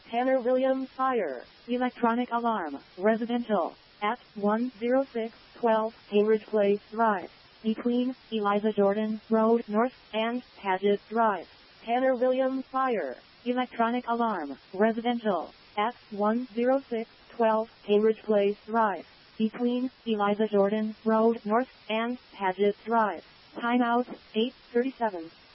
Tanner Williams Fire, Electronic Alarm, Residential, at 10612 Cambridge Place Drive, between Eliza Jordan Road North and Paget Drive. Tanner Williams Fire, Electronic Alarm, Residential, at 10612 Cambridge Place Drive, between Eliza Jordan Road North and Paget Drive. Timeout, 8:37.